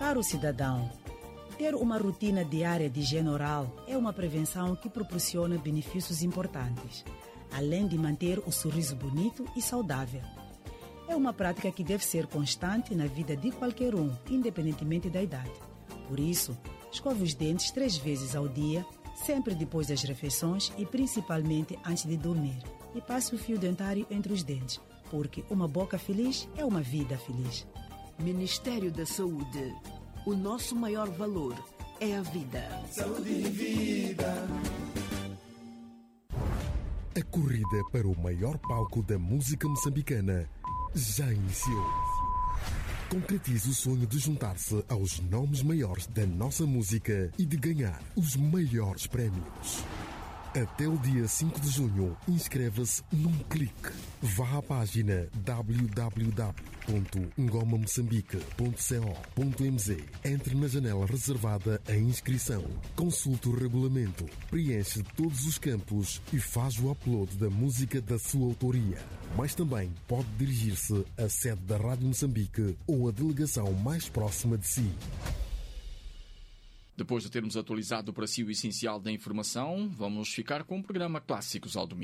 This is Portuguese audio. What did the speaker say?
Caro cidadão, ter uma rotina diária de higiene oral é uma prevenção que proporciona benefícios importantes, além de manter o sorriso bonito e saudável. É uma prática que deve ser constante na vida de qualquer um, independentemente da idade. Por isso, escove os dentes 3 vezes ao dia, sempre depois das refeições e principalmente antes de dormir. E passe o fio dentário entre os dentes, porque uma boca feliz é uma vida feliz. Ministério da Saúde. O nosso maior valor é a vida. Saúde e vida. A corrida para o maior palco da música moçambicana já iniciou. Concretize o sonho de juntar-se aos nomes maiores da nossa música e de ganhar os maiores prémios. Até o dia 5 de junho, inscreva-se num clique. Vá à página www.ngomamoçambique.co.mz. Entre na janela reservada à inscrição. Consulte o regulamento, preenche todos os campos e faz o upload da música da sua autoria. Mas também pode dirigir-se à sede da Rádio Moçambique ou à delegação mais próxima de si. Depois de termos atualizado para si o essencial da informação, vamos ficar com o programa Clássicos ao Domingo.